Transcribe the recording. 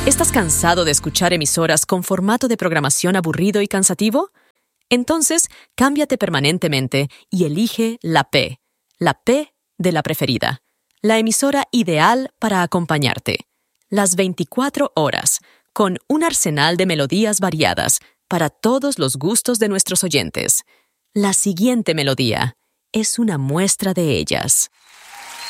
¿Estás cansado de escuchar emisoras con formato de programación aburrido y cansativo? Entonces, cámbiate permanentemente y elige la P de la preferida, la emisora ideal para acompañarte. Las 24 horas, con un arsenal de melodías variadas para todos los gustos de nuestros oyentes. La siguiente melodía es una muestra de ellas.